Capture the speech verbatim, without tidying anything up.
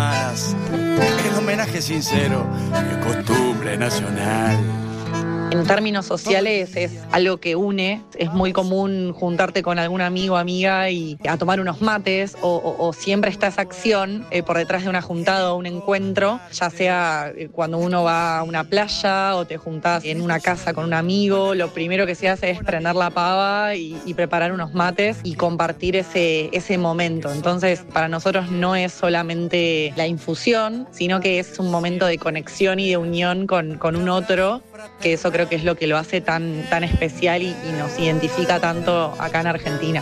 hermanas. El homenaje sincero es costumbre nacional. En términos sociales es algo que une, es muy común juntarte con algún amigo o amiga y a tomar unos mates o, o, o siempre está esa acción eh, por detrás de una juntada o un encuentro, ya sea cuando uno va a una playa o te juntás en una casa con un amigo, lo primero que se hace es prender la pava y, y preparar unos mates y compartir ese, ese momento. Entonces para nosotros no es solamente la infusión, sino que es un momento de conexión y de unión con, con un otro, que eso creo que es lo que lo hace tan, tan especial y, y nos identifica tanto acá en Argentina.